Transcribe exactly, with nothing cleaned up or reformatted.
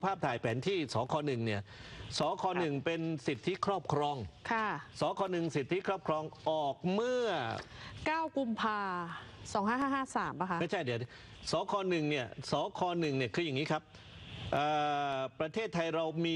ภาพถ่ายแผนที่สคหนึ่งเนี่ยสคหนึ่งเป็นสิทธิครอบครองค่ะสคหนึ่งสิทธิครอบครองออกเมื่อเก้ากุมภาสองห้าห้าสามป่ะคะไม่ใช่เดี๋ยวสคหนึ่งเนี่ยสคหนึ่งเนี่ยคืออย่างนี้ครับประเทศไทยเรามี